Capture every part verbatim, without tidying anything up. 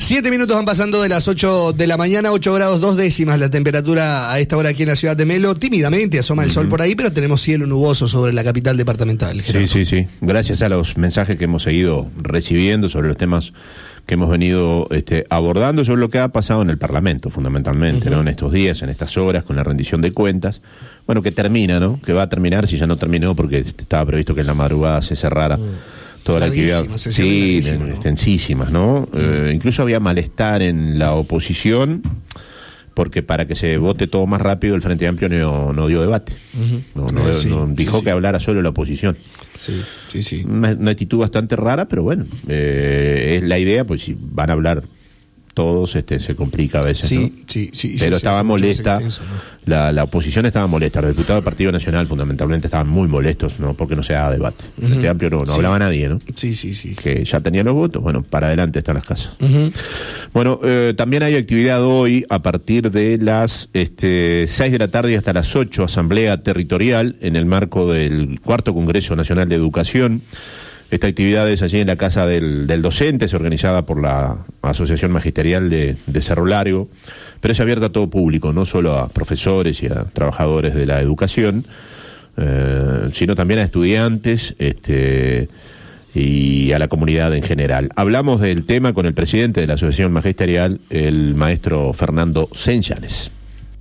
Siete minutos van pasando de las ocho de la mañana, ocho grados dos décimas la temperatura a esta hora aquí en la ciudad de Melo. Tímidamente asoma el uh-huh. sol por ahí, pero tenemos cielo nuboso sobre la capital departamental. Gerardo. Sí, sí, sí. Gracias a los mensajes que hemos seguido recibiendo sobre los temas que hemos venido este, abordando, sobre lo que ha pasado en el Parlamento, fundamentalmente, uh-huh. ¿no? En estos días, en estas horas, con la rendición de cuentas. Bueno, que termina, ¿no? Que va a terminar, si ya no terminó, porque estaba previsto que en la madrugada se cerrara uh-huh. toda la actividad. Sí, extensísimas, ¿no? Uh-huh. Eh, incluso había malestar en la oposición, porque para que se vote todo más rápido, el Frente Amplio no, no dio debate. Uh-huh. No, no, eh, sí, no dijo sí, que sí. hablara solo la oposición. Sí, sí, sí. Una, una actitud bastante rara, pero bueno, eh, es la idea, pues si van a hablar todos, este se complica a veces, sí, ¿no? Sí, sí, pero sí, estaba sí, molesta, extenso, ¿no? la, la oposición estaba molesta, los diputados del Partido Nacional fundamentalmente estaban muy molestos, ¿no? Porque no se daba debate. El Frente uh-huh. Amplio no, no sí. hablaba nadie, ¿no? Sí, sí, sí. Que ya tenía los votos, bueno, para adelante están las casas. Uh-huh. Bueno, eh, también hay actividad hoy a partir de las este, seis de la tarde hasta las ocho, asamblea territorial en el marco del cuarto Congreso Nacional de Educación. Esta actividad es allí en la Casa del, del Docente, es organizada por la Asociación Magisterial de, de Cerro Largo, pero es abierta a todo público, no solo a profesores y a trabajadores de la educación, eh, sino también a estudiantes este, y a la comunidad en general. Hablamos del tema con el presidente de la Asociación Magisterial, el maestro Fernando Senchanes.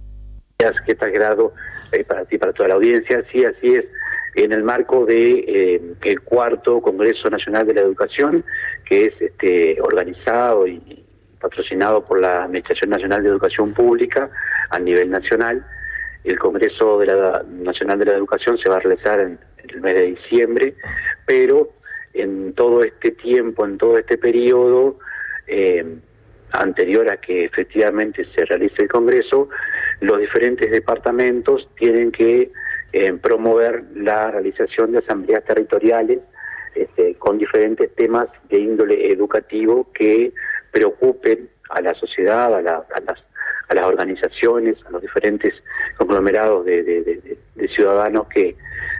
¿Qué tal, Gerardo? Eh, para ti, para toda la audiencia, sí, así es. En el marco de eh, el cuarto Congreso Nacional de la Educación, que es este organizado y patrocinado por la Administración Nacional de Educación Pública a nivel nacional. El Congreso de la Nacional de la Educación se va a realizar en, en el mes de diciembre, pero en todo este tiempo, en todo este periodo eh, anterior a que efectivamente se realice el Congreso, los diferentes departamentos tienen que Eh, promover la realización de asambleas territoriales este, con diferentes temas de índole educativo que preocupen a la sociedad, a, la, a, las, a las organizaciones, a los diferentes conglomerados de, de, de, de ciudadanos que,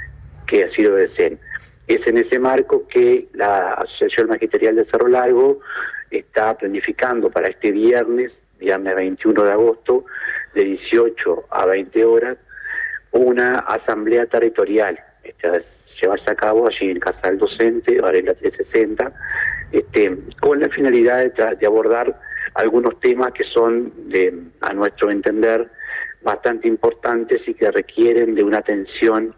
que así lo deseen. Es en ese marco que la Asociación Magisterial de Cerro Largo está planificando para este viernes, viernes veintiuno de agosto, de dieciocho a veinte horas, una asamblea territorial, este, a llevarse a cabo allí en Casa del Docente, Varela trescientos sesenta, este, con la finalidad de, tra- de abordar algunos temas que son, de, a nuestro entender, bastante importantes y que requieren de una atención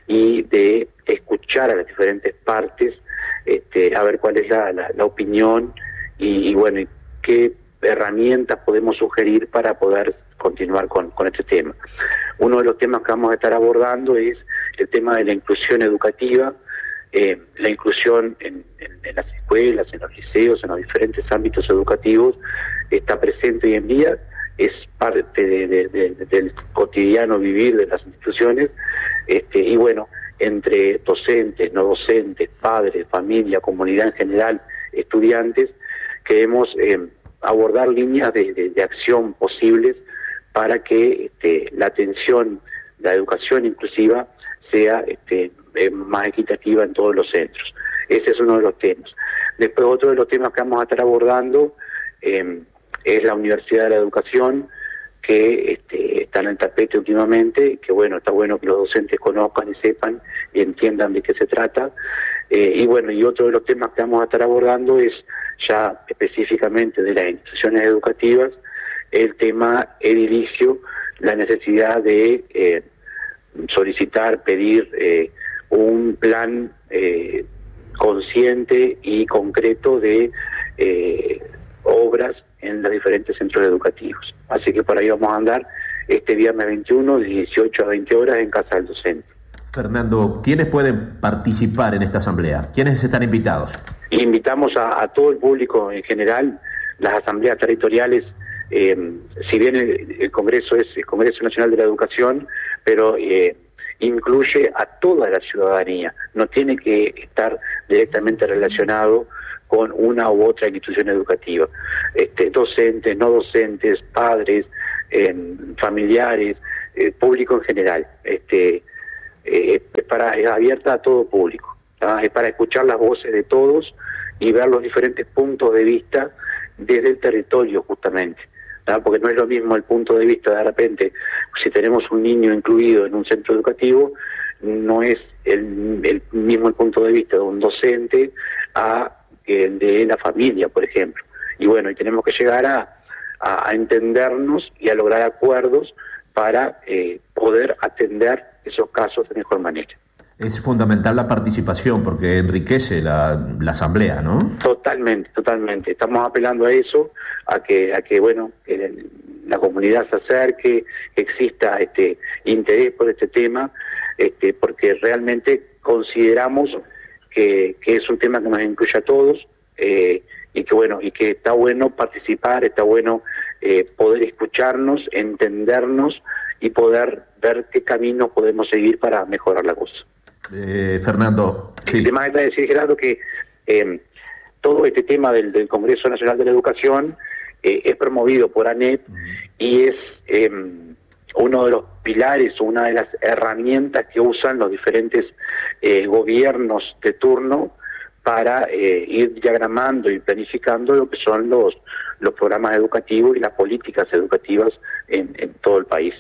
y de escuchar a las diferentes partes, este, a ver cuál es la, la, la opinión y, y bueno, y qué herramientas podemos sugerir para poder continuar con, con este tema. Uno de los temas que vamos a estar abordando es el tema de la inclusión educativa, eh, la inclusión en, en, en las escuelas, en los liceos, en los diferentes ámbitos educativos, está presente hoy en día, es parte de, de, de, del cotidiano vivir de las instituciones, este, y bueno, entre docentes, no docentes, padres, familia, comunidad en general, estudiantes, queremos eh, abordar líneas de, de, de acción posibles para que este, la atención, la educación inclusiva sea este, eh, más equitativa en todos los centros. Ese es uno de los temas. Después otro de los temas que vamos a estar abordando eh, es la Universidad de la Educación, que este, está en el tapete últimamente, que bueno, está bueno que los docentes conozcan y sepan y entiendan de qué se trata. Eh, y bueno, y otro de los temas que vamos a estar abordando es ya específicamente de las instituciones educativas, el tema edilicio, la necesidad de eh, solicitar, pedir eh, un plan eh, consciente y concreto de eh, obras en los diferentes centros educativos. Así que por ahí vamos a andar este viernes veintiuno, de dieciocho a veinte horas en Casa del Docente. Fernando, ¿quiénes pueden participar en esta asamblea? ¿Quiénes están invitados? Invitamos a, a todo el público en general. Las asambleas territoriales, eh, si bien el, el Congreso es el Congreso Nacional de la Educación, pero eh, incluye a toda la ciudadanía, no tiene que estar directamente relacionado con una u otra institución educativa. Este, docentes, no docentes, padres, eh, familiares, eh, público en general. Este, eh, es, para, es abierta a todo público, ¿tá? Es para escuchar las voces de todos y ver los diferentes puntos de vista desde el territorio justamente, ¿verdad? Porque no es lo mismo el punto de vista de repente, si tenemos un niño incluido en un centro educativo, no es el, el mismo el punto de vista de un docente a el de la familia, por ejemplo. Y bueno, y tenemos que llegar a, a, a entendernos y a lograr acuerdos para eh, poder atender esos casos de mejor manera. Es fundamental la participación porque enriquece la, la asamblea, ¿no? Totalmente, totalmente. Estamos apelando a eso, a que, a que bueno, que la comunidad se acerque, que exista este interés por este tema, este, porque realmente consideramos que, que es un tema que nos incluye a todos, eh, y que bueno, y que está bueno participar, está bueno eh, poder escucharnos, entendernos y poder ver qué camino podemos seguir para mejorar la cosa. Eh, Fernando, sí. Además, es decir, Gerardo, que eh, todo este tema del, del Congreso Nacional de la Educación eh, es promovido por ANEP uh-huh. y es eh, uno de los pilares, una de las herramientas que usan los diferentes eh, gobiernos de turno para eh, ir diagramando y planificando lo que son los, los programas educativos y las políticas educativas en, en todo el país.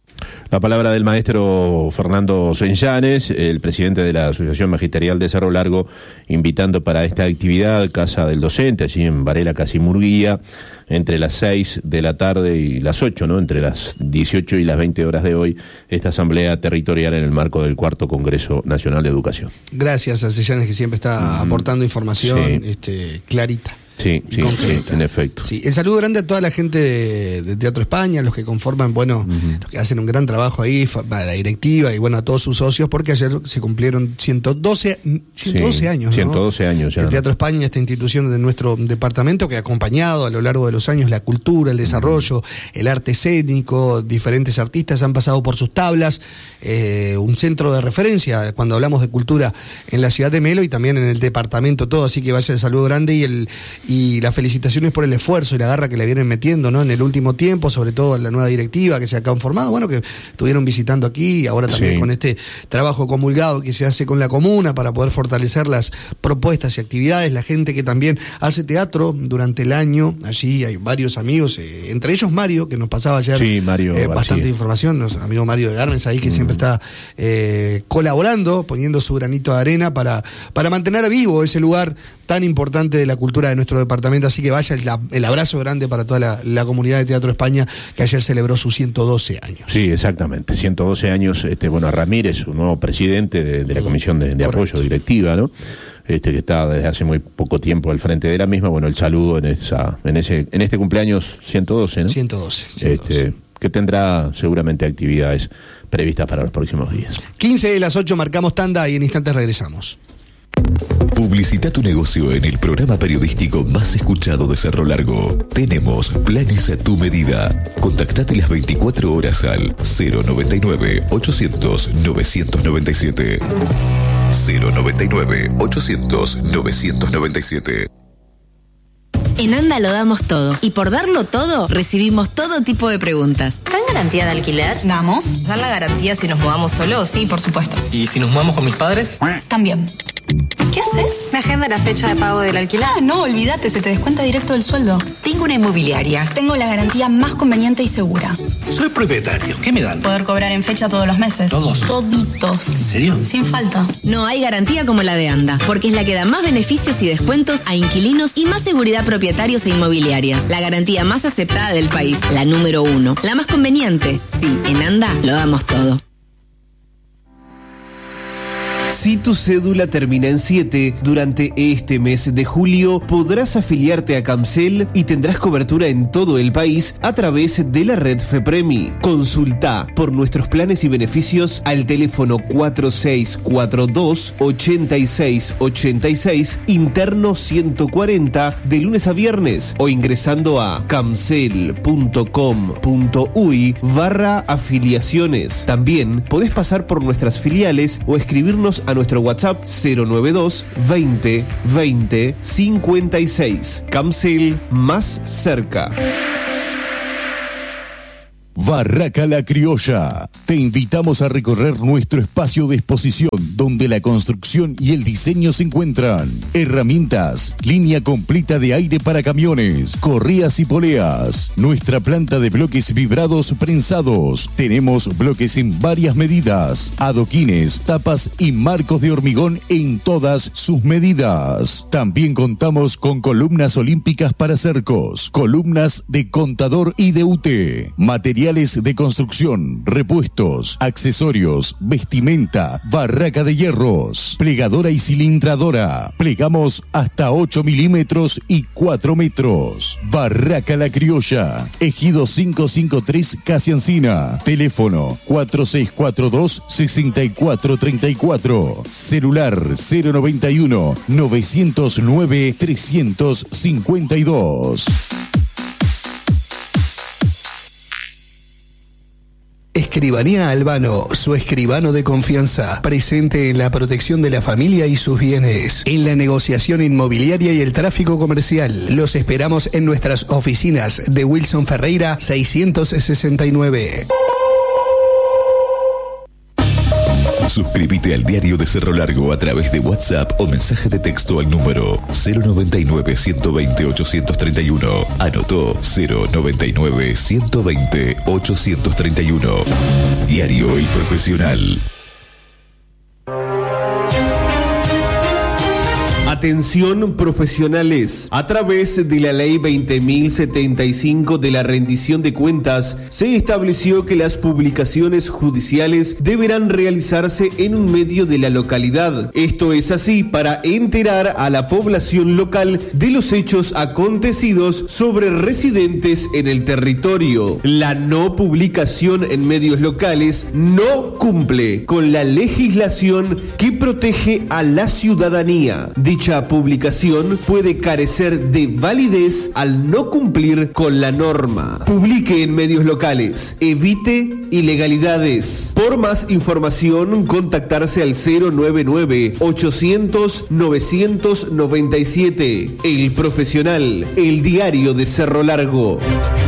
La palabra del maestro Fernando Senllanes, el presidente de la Asociación Magisterial de Cerro Largo, invitando para esta actividad Casa del Docente, allí en Varela, casi Murguía, entre las seis de la tarde y las ocho, ¿no? Entre las dieciocho y las veinte horas de hoy, esta asamblea territorial en el marco del cuarto Congreso Nacional de Educación. Gracias a Senllanes, que siempre está mm, aportando información sí. este, clarita. Sí, sí, sí, en efecto. Sí, el saludo grande a toda la gente de, de Teatro España, los que conforman, bueno, uh-huh. los que hacen un gran trabajo ahí, a la directiva y bueno, a todos sus socios, porque ayer se cumplieron ciento doce, ciento doce sí, años, ¿no? ciento doce años ya. El Teatro España, esta institución de nuestro departamento que ha acompañado a lo largo de los años la cultura, el desarrollo, uh-huh. el arte escénico, diferentes artistas han pasado por sus tablas, eh, un centro de referencia cuando hablamos de cultura en la ciudad de Melo y también en el departamento todo, así que vaya el saludo grande y el y las felicitaciones por el esfuerzo y la garra que le vienen metiendo, ¿no? En el último tiempo, sobre todo en la nueva directiva que se ha conformado, bueno, que estuvieron visitando aquí y ahora también sí. con este trabajo comulgado que se hace con la comuna para poder fortalecer las propuestas y actividades, la gente que también hace teatro durante el año, allí hay varios amigos, eh, entre ellos Mario, que nos pasaba ayer sí, Mario eh, bastante información, nuestro amigo Mario de Garmens ahí que mm. siempre está eh, colaborando, poniendo su granito de arena para, para mantener vivo ese lugar tan importante de la cultura de nuestro departamento, así que vaya el, el abrazo grande para toda la, la comunidad de Teatro España que ayer celebró sus ciento doce años. Sí, exactamente, ciento doce años, este, bueno, Ramírez, su nuevo presidente de, de la Comisión de, de Apoyo Directiva, ¿no? Este, que está desde hace muy poco tiempo al frente de la misma, bueno, el saludo en esa, en ese, en este cumpleaños ciento doce, ¿no? ciento doce, ciento doce. Este, que tendrá seguramente actividades previstas para los próximos días. quince de las ocho, marcamos tanda y en instantes regresamos. Publicita tu negocio en el programa periodístico más escuchado de Cerro Largo. Tenemos planes a tu medida. Contactate las veinticuatro horas al cero noventa y nueve, ochocientos, novecientos noventa y siete. cero noventa y nueve, ochocientos, novecientos noventa y siete. En ANDA lo damos todo. Y por darlo todo, recibimos todo tipo de preguntas. ¿Dan garantía de alquiler? Damos. ¿Dan la garantía si nos mudamos solos? Sí, por supuesto. ¿Y si nos mudamos con mis padres? También. ¿Qué haces? Me agenda la fecha de pago del alquiler. Ah, no, olvídate, se te descuenta directo del sueldo. Tengo una inmobiliaria. Tengo la garantía más conveniente y segura. Soy propietario. ¿Qué me dan? Poder cobrar en fecha todos los meses. ¿Todos? Toditos. ¿En serio? Sin falta. No hay garantía como la de ANDA, porque es la que da más beneficios y descuentos a inquilinos y más seguridad a propietarios e inmobiliarias. La garantía más aceptada del país, la número uno. La más conveniente. Sí, en ANDA lo damos todo. Si tu cédula termina en siete, durante este mes de julio podrás afiliarte a Camcel y tendrás cobertura en todo el país a través de la red FEPREMI. Consulta por nuestros planes y beneficios al teléfono cuatro seis cuatro dos, ocho seis ocho seis, interno ciento cuarenta, de lunes a viernes, o ingresando a camcel.com.uy barra afiliaciones. También podés pasar por nuestras filiales o escribirnos a nuestro WhatsApp cero nueve dos, veinte, veinte, cincuenta y seis. Camcel, más cerca. Barraca La Criolla. Te invitamos a recorrer nuestro espacio de exposición, donde la construcción y el diseño se encuentran. Herramientas, línea completa de aire para camiones, correas y poleas. Nuestra planta de bloques vibrados prensados. Tenemos bloques en varias medidas, adoquines, tapas y marcos de hormigón en todas sus medidas. También contamos con columnas olímpicas para cercos, columnas de contador y de U T, materiales de construcción, repuestos, accesorios, vestimenta, barraca de hierros, plegadora y cilindradora. Plegamos hasta ocho milímetros y cuatro metros. Barraca La Criolla, Ejido quinientos cincuenta y tres, Casi Encina. Teléfono cuatro seis cuatro dos, seis cuatro tres cuatro. Celular cero noventa y uno, novecientos nueve, trescientos cincuenta y dos. Escribanía Albano, su escribano de confianza, presente en la protección de la familia y sus bienes, en la negociación inmobiliaria y el tráfico comercial. Los esperamos en nuestras oficinas de Wilson Ferreira seiscientos sesenta y nueve. Suscríbete al Diario de Cerro Largo a través de WhatsApp o mensaje de texto al número cero noventa y nueve, ciento veinte, ochocientos treinta y uno. Anotó cero noventa y nueve, ciento veinte, ochocientos treinta y uno. Diario El Profesional. Atención profesionales, a través de la ley veinte mil setenta y cinco de la rendición de cuentas, se estableció que las publicaciones judiciales deberán realizarse en un medio de la localidad. Esto es así para enterar a la población local de los hechos acontecidos sobre residentes en el territorio. La no publicación en medios locales no cumple con la legislación que protege a la ciudadanía. Dicha publicación puede carecer de validez al no cumplir con la norma. Publique en medios locales. Evite ilegalidades. Por más información, contactarse al cero noventa y nueve, ochocientos, novecientos noventa y siete. El Profesional, el diario de Cerro Largo.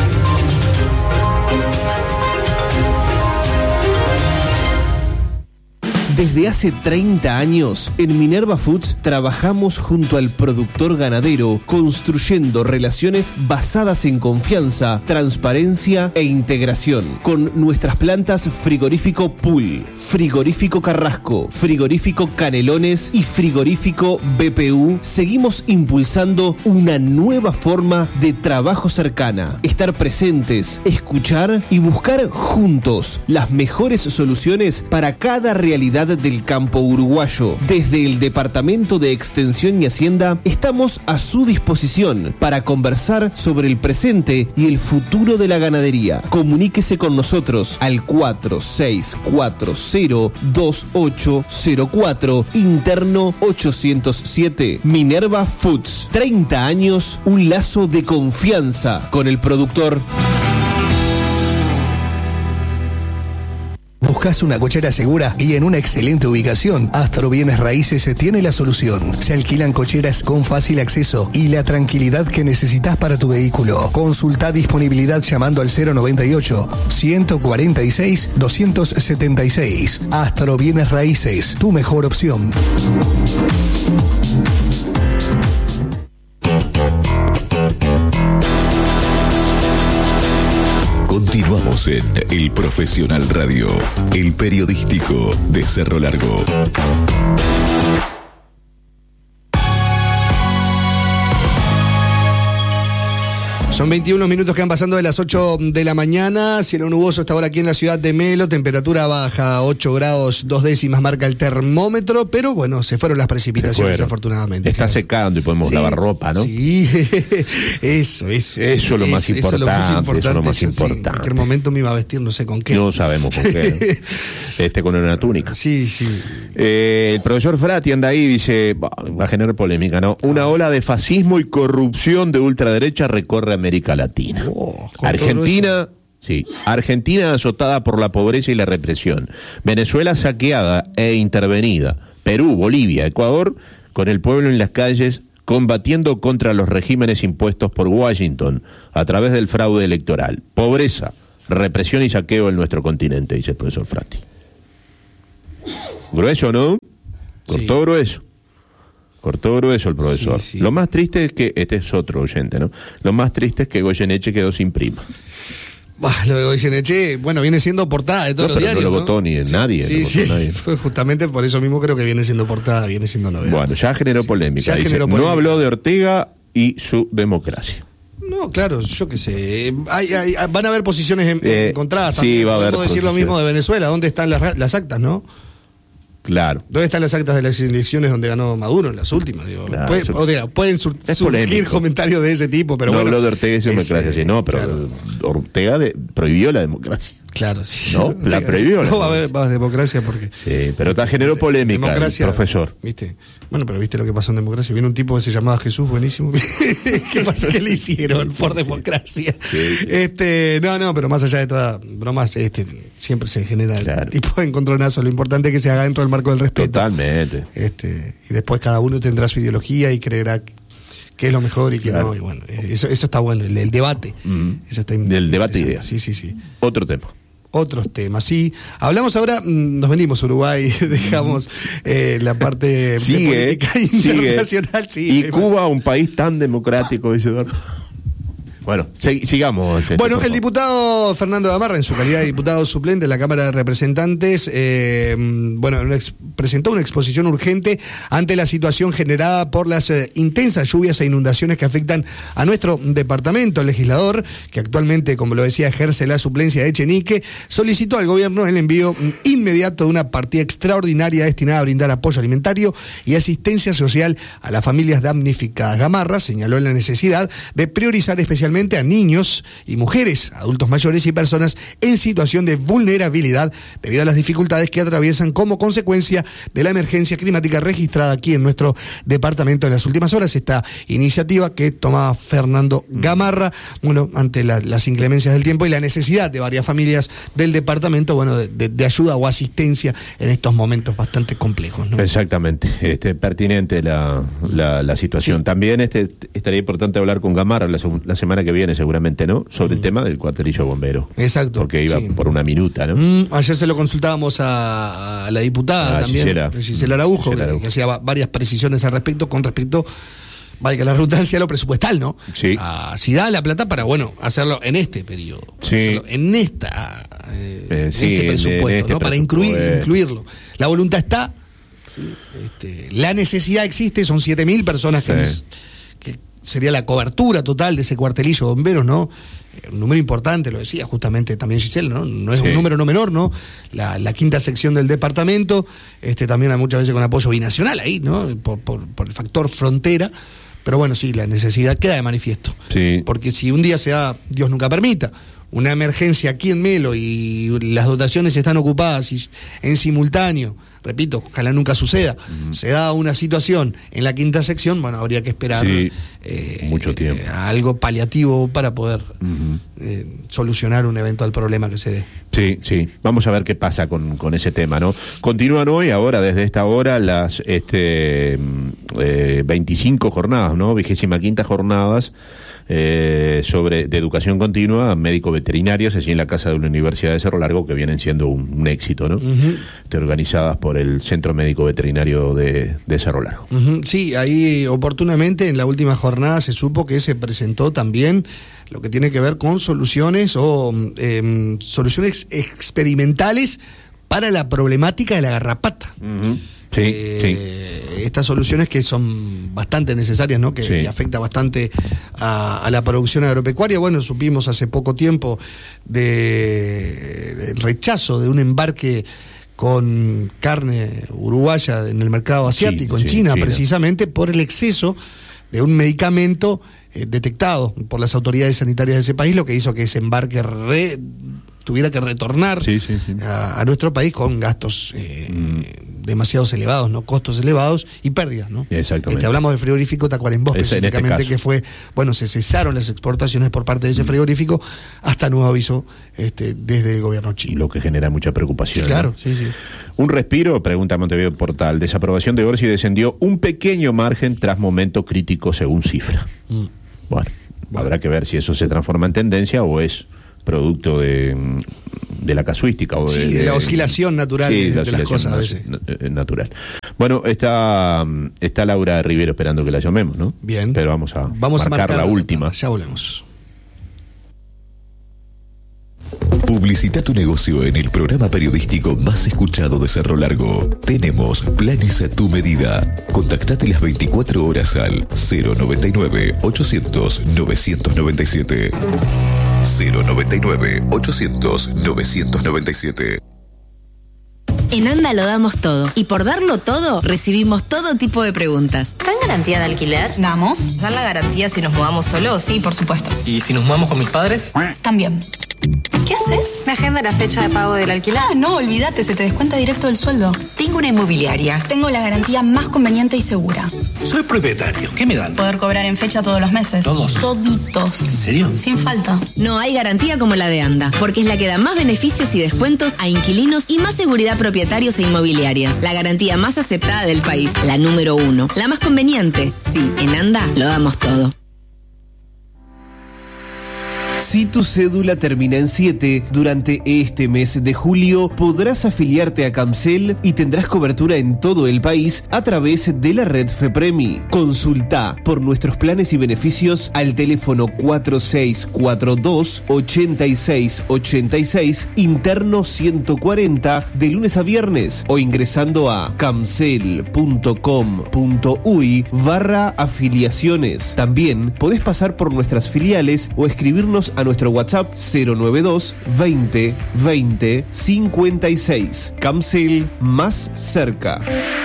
Desde hace treinta años, en Minerva Foods trabajamos junto al productor ganadero, construyendo relaciones basadas en confianza, transparencia e integración. Con nuestras plantas Frigorífico Pool, Frigorífico Carrasco, Frigorífico Canelones y Frigorífico B P U, seguimos impulsando una nueva forma de trabajo cercana. Estar presentes, escuchar y buscar juntos las mejores soluciones para cada realidad del campo uruguayo. Desde el Departamento de Extensión y Hacienda estamos a su disposición para conversar sobre el presente y el futuro de la ganadería. Comuníquese con nosotros al cuatro seis cuatro cero, dos ocho cero cuatro, interno ochocientos siete. Minerva Foods, treinta años, un lazo de confianza con el productor. ¿Buscas una cochera segura y en una excelente ubicación? Astro Bienes Raíces tiene la solución. Se alquilan cocheras con fácil acceso y la tranquilidad que necesitas para tu vehículo. Consulta disponibilidad llamando al cero noventa y ocho, ciento cuarenta y seis, doscientos setenta y seis. Astro Bienes Raíces, tu mejor opción. Continuamos en El Profesional Radio, el periodístico de Cerro Largo. Son veintiuno minutos que van pasando de las ocho de la mañana. Cielo nuboso hasta ahora aquí en la ciudad de Melo. Temperatura baja, ocho grados, dos décimas marca el termómetro. Pero bueno, se fueron las precipitaciones, fueron. Afortunadamente. Está claro. Secando y podemos sí, lavar ropa, ¿no? Sí, eso, eso. Eso es lo más importante. Eso es lo más importante. Eso es lo más importante. Sí, en cualquier momento me iba a vestir, no sé con qué. No sabemos con qué. Este con una túnica. Sí, sí. Eh, el profesor Frati anda ahí y dice, va a generar polémica, ¿no? Una ola de fascismo y corrupción de ultraderecha recorre América Latina. Oh, Argentina, sí, Argentina azotada por la pobreza y la represión. Venezuela saqueada e intervenida. Perú, Bolivia, Ecuador, con el pueblo en las calles combatiendo contra los regímenes impuestos por Washington a través del fraude electoral. Pobreza, represión y saqueo en nuestro continente, dice el profesor Frati. Grueso, ¿no? Cortó sí. grueso. Cortó grueso el profesor. Sí, sí. Lo más triste es que, este es otro oyente, ¿no? Lo más triste es que Goyeneche quedó sin prima. Bah, lo de Goyeneche, bueno, viene siendo portada de todos no, los pero diarios, no lo votó ¿no? ni sí, nadie. Sí, no sí, nadie. Justamente por eso mismo creo que viene siendo portada, viene siendo novedad. Bueno, ya generó sí, polémica. Ya dice, generó polémica. No habló de Ortega y su democracia. No, claro, yo qué sé. Hay, hay, van a haber posiciones en, eh, encontradas. Sí, también. va a haber. Podemos decir lo mismo de Venezuela. ¿Dónde están las, las actas, no? Claro. ¿Dónde están las actas de las elecciones donde ganó Maduro en las últimas? Digo, claro, puede, eso, o sea, pueden sur, surgir polémico. comentarios de ese tipo, pero no bueno. No habló de Ortega y su democracia, sí, no, pero claro. Ortega de, prohibió la democracia. Claro, sí. No, la prohibió. No va a haber más democracia porque... Sí, pero ta generó polémica democracia, el profesor. ¿Viste? Bueno, pero ¿viste lo que pasó en democracia? Vino un tipo que se llamaba Jesús, buenísimo. ¿Qué pasó? ¿Qué le hicieron por democracia? Sí, sí. Este, no, no, pero más allá de todas bromas, este, siempre se genera claro. el tipo de encontronazo. Lo importante es que se haga dentro del marco del respeto. Totalmente. Este, y después cada uno tendrá su ideología y creerá qué es lo mejor y qué claro. no. Y bueno, eso, eso está bueno, el, el debate. Mm. Eso está Del debate idea. Sí, sí, sí. Otro tema. Otros temas, sí. Hablamos ahora, nos venimos a Uruguay, dejamos eh, la parte sigue, política internacional. Sigue. Y Cuba, un país tan democrático, dice Eduardo. Bueno, sig- sigamos. Este, bueno, el diputado Fernando Gamarra, en su calidad de diputado suplente de la Cámara de Representantes, eh, bueno, una ex- presentó una exposición urgente ante la situación generada por las eh, intensas lluvias e inundaciones que afectan a nuestro departamento. El legislador, que actualmente, como lo decía, ejerce la suplencia de Echenique, solicitó al gobierno el envío inmediato de una partida extraordinaria destinada a brindar apoyo alimentario y asistencia social a las familias damnificadas. Gamarra señaló la necesidad de priorizar especialmente a niños y mujeres, adultos mayores y personas en situación de vulnerabilidad debido a las dificultades que atraviesan como consecuencia de la emergencia climática registrada aquí en nuestro departamento en las últimas horas. Esta iniciativa que tomaba Fernando Gamarra, bueno, ante la, las inclemencias del tiempo y la necesidad de varias familias del departamento, bueno, de, de, de ayuda o asistencia en estos momentos bastante complejos, ¿no? Exactamente, este, pertinente la, la, la situación. Sí. También este, estaría importante hablar con Gamarra la, la semana que viene, seguramente, ¿no? Sobre mm. el tema del cuartelillo bombero. Exacto. Porque iba sí. por una minuta, ¿no? Mm, ayer se lo consultábamos a, a la diputada ah, también, Gisela, Gisela Araujo, Gisela Araujo. Que, que hacía varias precisiones al respecto, con respecto, valga la redundancia, a lo presupuestal, ¿no? Sí. A, si da la plata para, bueno, hacerlo en este periodo. Sí. En esta, eh, eh, sí, en este presupuesto, en este ¿no? presupuesto. Para incluir, incluirlo. La voluntad está, sí, este, la necesidad existe, son siete mil personas sí. que, les, que sería la cobertura total de ese cuartelillo de bomberos, ¿no? Un número importante, lo decía justamente también Gisela, ¿no? No es sí. un número no menor, ¿no? La, la quinta sección del departamento, este también hay muchas veces con apoyo binacional ahí, ¿no? Por, por, por el factor frontera, pero bueno, sí, la necesidad queda de manifiesto. Sí. Porque si un día se da, Dios nunca permita, una emergencia aquí en Melo y las dotaciones están ocupadas y en simultáneo, repito, ojalá nunca suceda, uh-huh. se da una situación en la quinta sección, bueno, habría que esperar sí, eh, mucho tiempo. Eh, algo paliativo para poder uh-huh. eh, solucionar un eventual problema que se dé. Sí, sí, vamos a ver qué pasa con, con ese tema, ¿no? Continúan hoy, ahora, desde esta hora, las este eh, veinticinco jornadas, ¿no? vigésima quinta jornadas Eh, sobre de educación continua, médico veterinarios, allí en la casa de la Universidad de Cerro Largo, que vienen siendo un, un éxito, ¿no? Uh-huh. Este, organizadas por el Centro Médico Veterinario de, de Cerro Largo. Uh-huh. Sí, ahí oportunamente en la última jornada se supo que se presentó también lo que tiene que ver con soluciones o eh, soluciones experimentales para la problemática de la garrapata. Uh-huh. Sí, eh, sí. Estas soluciones que son bastante necesarias, ¿no? Que, sí. que afecta bastante a, a la producción agropecuaria. Bueno, supimos hace poco tiempo de, del rechazo de un embarque con carne uruguaya en el mercado asiático, sí, en sí, China, China, precisamente por el exceso de un medicamento eh, detectado por las autoridades sanitarias de ese país, lo que hizo que ese embarque re, tuviera que retornar sí, sí, sí. A, a nuestro país con gastos eh, mm. demasiados elevados, ¿no? Costos elevados y pérdidas, ¿no? Exactamente. Este, hablamos del frigorífico Tacuarembó específicamente, este que fue, bueno, se cesaron las exportaciones por parte de ese frigorífico hasta nuevo aviso este, desde el gobierno chino. Lo que genera mucha preocupación. Sí, claro, ¿no? sí, sí. Un respiro, pregunta Montevideo Portal. Desaprobación de Orsi descendió un pequeño margen tras momento crítico según cifra. Mm. Bueno, bueno, habrá que ver si eso se transforma en tendencia o es producto de, de la casuística. O sí, de, de, de la oscilación natural sí, de, la de las cosas a veces. Natural. Bueno, está, está Laura Rivero esperando que la llamemos, ¿no? Bien. Pero vamos a, vamos marcar, a marcar la última. Ya volvemos. Publicita tu negocio en el programa periodístico más escuchado de Cerro Largo. Tenemos planes a tu medida. Contactate las veinticuatro horas al cero noventa y nueve, ochocientos, novecientos noventa y siete. cero noventa y nueve, ochocientos, novecientos noventa y siete. En ANDA lo damos todo. Y por darlo todo, recibimos todo tipo de preguntas. ¿Dan garantía de alquiler? Damos. ¿Dan la garantía si nos mudamos solos? Sí, por supuesto. ¿Y si nos mudamos con mis padres? También. ¿Qué haces? ¿Me agenda la fecha de pago del alquiler? Ah, no, olvídate, se te descuenta directo del sueldo. Tengo una inmobiliaria. Tengo la garantía más conveniente y segura. Soy propietario. ¿Qué me dan? Poder cobrar en fecha todos los meses. ¿Todos? Toditos. ¿En serio? Sin falta. No hay garantía como la de ANDA, porque es la que da más beneficios y descuentos a inquilinos y más seguridad a propietarios e inmobiliarias. La garantía más aceptada del país, la número uno. La más conveniente. Sí, en ANDA lo damos todo. Si tu cédula termina en siete, durante este mes de julio podrás afiliarte a Camcel y tendrás cobertura en todo el país a través de la red FEPREMI. Consulta por nuestros planes y beneficios al teléfono cuatro seis cuatro dos, ocho seis ocho seis, interno ciento cuarenta, de lunes a viernes, o ingresando a camcel.com.uy barra afiliaciones. También podés pasar por nuestras filiales o escribirnos a nuestro WhatsApp cero noventa y dos, veinte, veinte, cincuenta y seis. Camcel, más cerca.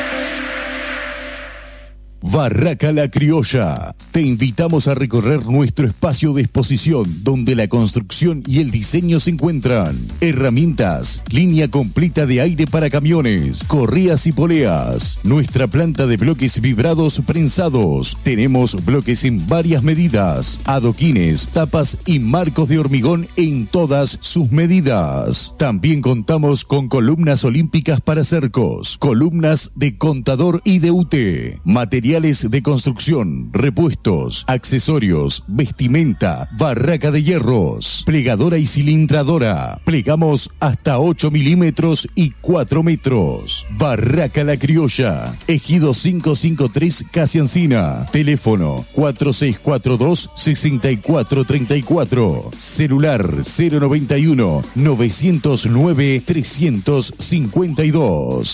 Barraca La Criolla. Te invitamos a recorrer nuestro espacio de exposición donde la construcción y el diseño se encuentran. Herramientas, línea completa de aire para camiones, correas y poleas. Nuestra planta de bloques vibrados prensados. Tenemos bloques en varias medidas, adoquines, tapas y marcos de hormigón en todas sus medidas. También contamos con columnas olímpicas para cercos, columnas de contador y de U T, material de construcción, repuestos, accesorios, vestimenta, barraca de hierros, plegadora y cilindradora. Plegamos hasta ocho milímetros y cuatro metros. Barraca La Criolla, Ejido quinientos cincuenta y tres, Casi Encina. Teléfono cuatro seis cuatro dos, seis cuatro tres cuatro. Celular cero noventa y uno, novecientos nueve, trescientos cincuenta y dos.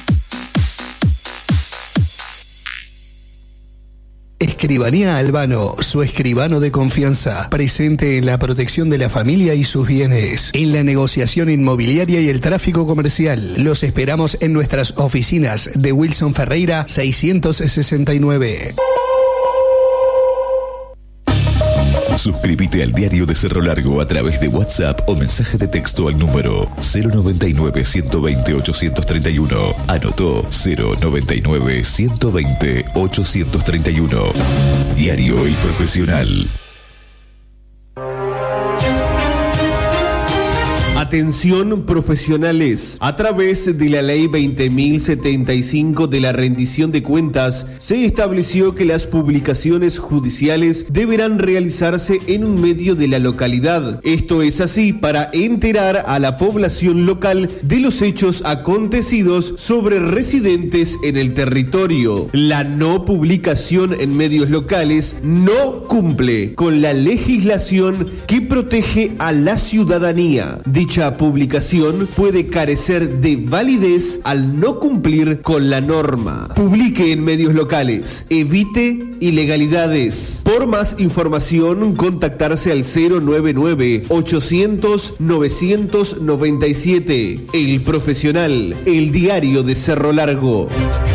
Escribanía Albano, su escribano de confianza, presente en la protección de la familia y sus bienes, en la negociación inmobiliaria y el tráfico comercial. Los esperamos en nuestras oficinas de Wilson Ferreira seiscientos sesenta y nueve. Suscríbete al Diario de Cerro Largo a través de WhatsApp o mensaje de texto al número cero noventa y nueve, ciento veinte, ochocientos treinta y uno. Anotó cero noventa y nueve, ciento veinte, ochocientos treinta y uno. Diario El Profesional. Atención profesionales. A través de la Ley veinte mil setenta y cinco de la rendición de cuentas, se estableció que las publicaciones judiciales deberán realizarse en un medio de la localidad. Esto es así para enterar a la población local de los hechos acontecidos sobre residentes en el territorio. La no publicación en medios locales no cumple con la legislación que protege a la ciudadanía. Dicha publicación puede carecer de validez al no cumplir con la norma. Publique en medios locales. Evite ilegalidades. Por más información, contactarse al cero noventa y nueve, ochocientos, novecientos noventa y siete. El Profesional, el diario de Cerro Largo.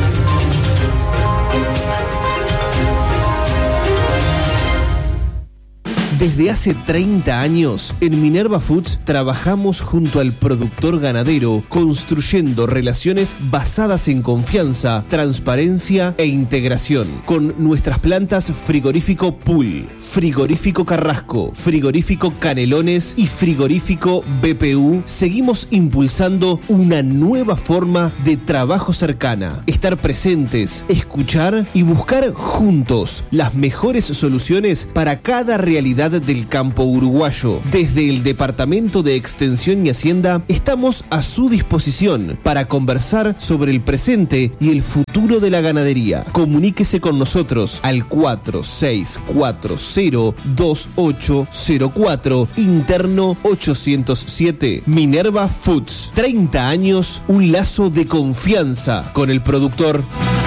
Desde hace treinta años, en Minerva Foods trabajamos junto al productor ganadero, construyendo relaciones basadas en confianza, transparencia e integración. Con nuestras plantas Frigorífico Pool, Frigorífico Carrasco, Frigorífico Canelones y Frigorífico B P U, seguimos impulsando una nueva forma de trabajo cercana. Estar presentes, escuchar y buscar juntos las mejores soluciones para cada realidad realidad del campo uruguayo. Desde el Departamento de Extensión y Hacienda estamos a su disposición para conversar sobre el presente y el futuro de la ganadería. Comuníquese con nosotros al cuatro seis cuatro cero dos ocho cero cuatro, interno ochocientos siete. Minerva Foods, treinta años, un lazo de confianza con el productor.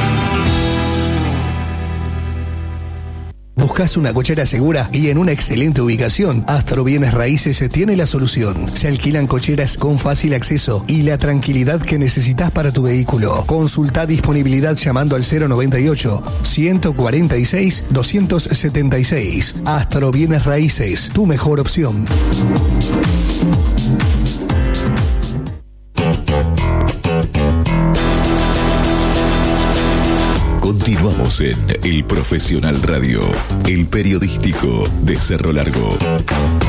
¿Buscas una cochera segura y en una excelente ubicación? Astro Bienes Raíces tiene la solución. Se alquilan cocheras con fácil acceso y la tranquilidad que necesitas para tu vehículo. Consulta disponibilidad llamando al cero noventa y ocho, ciento cuarenta y seis, doscientos setenta y seis. Astro Bienes Raíces, tu mejor opción. Continuamos en El Profesional Radio, el periodístico de Cerro Largo.